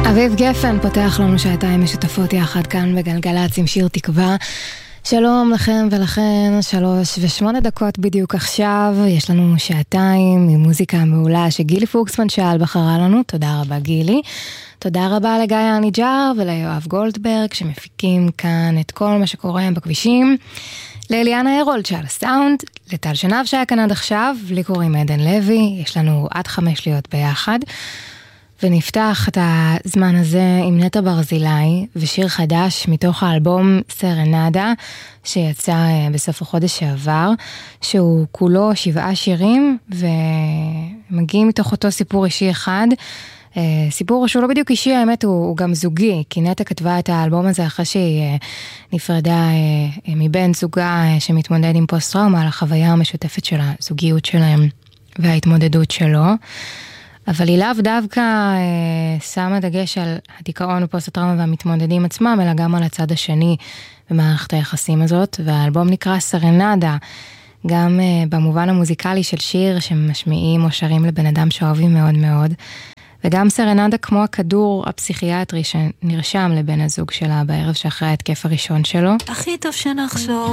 אביב גפן פותח לנו שעתיים משותפות יחד כאן בגלגלצ עם שיר תקווה. שלום לכם ולכן, 3:08 בדיוק עכשיו. יש לנו שעתיים ממוזיקה מעולה שגילי פוקסמן שאל בחרה לנו. תודה רבה גילי. תודה רבה לגיא אניג'ר וליואב גולדברג שמפיקים כאן את כל מה שקורה בכבישים. לאליאנה הרולד שעל הסאונד, לטל שנב שהיה כאן עד עכשיו, לי קוראים עדן לוי, יש לנו עד 5 להיות ביחד. ונפתח את הזמן הזה עם נטע ברזילי ושיר חדש מתוך האלבום סרנדה שיצא בסוף החודש שעבר, שהוא כולו 7 שירים ומגיעים מתוך אותו סיפור אישי אחד. סיפור שהוא לא בדיוק אישי, האמת הוא גם זוגי, כי נטע כתבה את האלבום הזה אחרי שהיא נפרדה מבן זוגה שמתמודד עם פוסט-טראומה על החוויה המשותפת של הזוגיות שלהם וההתמודדות שלו. אבל היא לאו דווקא שמה דגש על הדיכאון ופוסט-טראומה והמתמודדים עצמם, אלא גם על הצד השני במערכת היחסים הזאת, והאלבום נקרא סרנדה, גם במובן המוזיקלי של שיר שמשמיעים או שרים לבן אדם שאוהבים מאוד מאוד, וגם סרנדה כמו הכדור הפסיכיאטרי שנרשם לבן הזוג שלה בערב שאחרי ההתקף הראשון שלו. הכי טוב שנחזור.